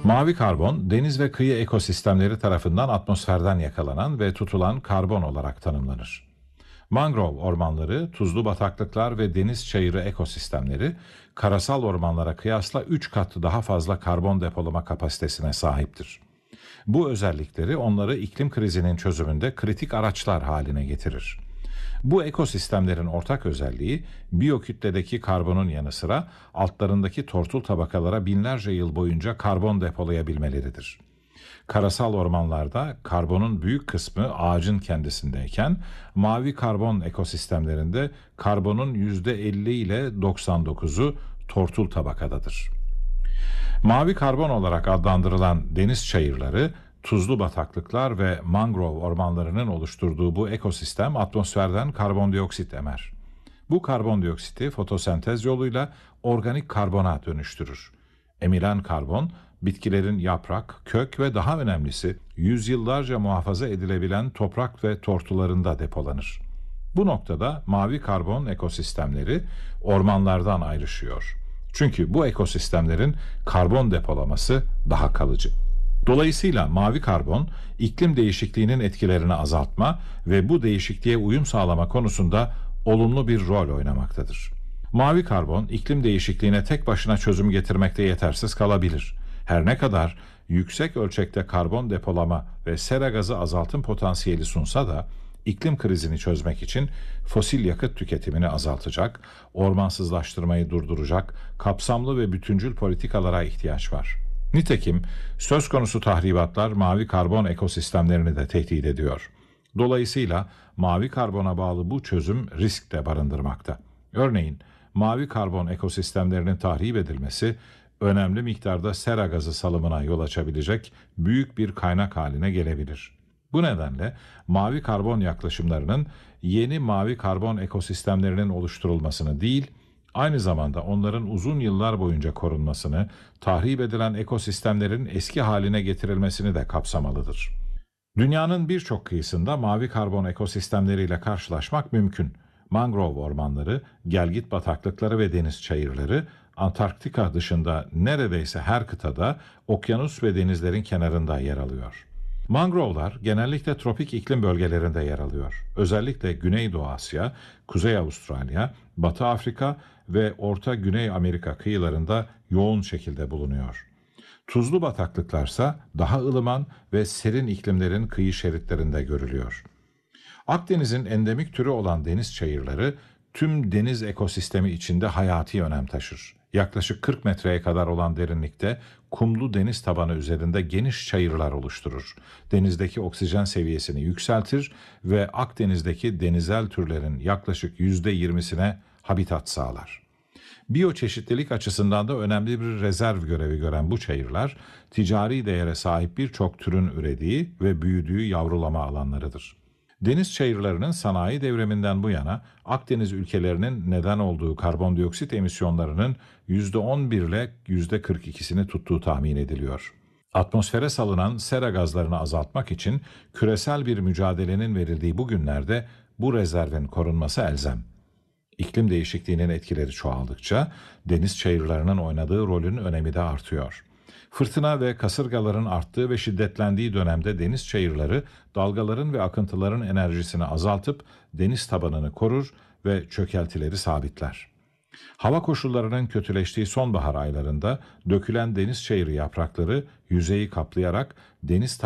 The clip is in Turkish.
Mavi karbon, deniz ve kıyı ekosistemleri tarafından atmosferden yakalanan ve tutulan karbon olarak tanımlanır. Mangrove ormanları, tuzlu bataklıklar ve deniz çayırı ekosistemleri, karasal ormanlara kıyasla 3 kat daha fazla karbon depolama kapasitesine sahiptir. Bu özellikleri onları iklim krizinin çözümünde kritik araçlar haline getirir. Bu ekosistemlerin ortak özelliği, biyokütledeki karbonun yanı sıra altlarındaki tortul tabakalara binlerce yıl boyunca karbon depolayabilmeleridir. Karasal ormanlarda karbonun büyük kısmı ağacın kendisindeyken, mavi karbon ekosistemlerinde karbonun %50 ile 99'u tortul tabakadadır. Mavi karbon olarak adlandırılan deniz çayırları, tuzlu bataklıklar ve mangrove ormanlarının oluşturduğu bu ekosistem atmosferden karbondioksit emer. Bu karbondioksiti fotosentez yoluyla organik karbona dönüştürür. Emilen karbon, bitkilerin yaprak, kök ve daha önemlisi yüzyıllarca muhafaza edilebilen toprak ve tortularında depolanır. Bu noktada mavi karbon ekosistemleri ormanlardan ayrışıyor. Çünkü bu ekosistemlerin karbon depolaması daha kalıcı. Dolayısıyla mavi karbon, iklim değişikliğinin etkilerini azaltma ve bu değişikliğe uyum sağlama konusunda olumlu bir rol oynamaktadır. Mavi karbon, iklim değişikliğine tek başına çözüm getirmekte yetersiz kalabilir. Her ne kadar yüksek ölçekte karbon depolama ve sera gazı azaltım potansiyeli sunsa da, iklim krizini çözmek için fosil yakıt tüketimini azaltacak, ormansızlaştırmayı durduracak kapsamlı ve bütüncül politikalara ihtiyaç var. Nitekim söz konusu tahribatlar mavi karbon ekosistemlerini de tehdit ediyor. Dolayısıyla mavi karbona bağlı bu çözüm risk de barındırmakta. Örneğin mavi karbon ekosistemlerinin tahrip edilmesi önemli miktarda sera gazı salımına yol açabilecek büyük bir kaynak haline gelebilir. Bu nedenle mavi karbon yaklaşımlarının yeni mavi karbon ekosistemlerinin oluşturulmasını değil, aynı zamanda onların uzun yıllar boyunca korunmasını, tahrip edilen ekosistemlerin eski haline getirilmesini de kapsamalıdır. Dünyanın birçok kıyısında mavi karbon ekosistemleriyle karşılaşmak mümkün. Mangrove ormanları, gelgit bataklıkları ve deniz çayırları, Antarktika dışında neredeyse her kıtada, okyanus ve denizlerin kenarında yer alıyor. Mangrovelar genellikle tropik iklim bölgelerinde yer alıyor. Özellikle Güneydoğu Asya, Kuzey Avustralya, Batı Afrika ve Orta Güney Amerika kıyılarında yoğun şekilde bulunuyor. Tuzlu bataklıklarsa daha ılıman ve serin iklimlerin kıyı şeritlerinde görülüyor. Akdeniz'in endemik türü olan deniz çayırları tüm deniz ekosistemi içinde hayati önem taşır. Yaklaşık 40 metreye kadar olan derinlikte kumlu deniz tabanı üzerinde geniş çayırlar oluşturur. Denizdeki oksijen seviyesini yükseltir ve Akdeniz'deki denizel türlerin yaklaşık %20'sine habitat sağlar. Biyoçeşitlilik açısından da önemli bir rezerv görevi gören bu çayırlar, ticari değere sahip birçok türün ürediği ve büyüdüğü yavrulama alanlarıdır. Deniz çayırlarının sanayi devriminden bu yana Akdeniz ülkelerinin neden olduğu karbondioksit emisyonlarının %11 ile %42'sini tuttuğu tahmin ediliyor. Atmosfere salınan sera gazlarını azaltmak için küresel bir mücadelenin verildiği bu günlerde bu rezervin korunması elzem. İklim değişikliğinin etkileri çoğaldıkça deniz çayırlarının oynadığı rolün önemi de artıyor. Fırtına ve kasırgaların arttığı ve şiddetlendiği dönemde deniz çayırları dalgaların ve akıntıların enerjisini azaltıp deniz tabanını korur ve çökeltileri sabitler. Hava koşullarının kötüleştiği sonbahar aylarında dökülen deniz çayırı yaprakları yüzeyi kaplayarak deniz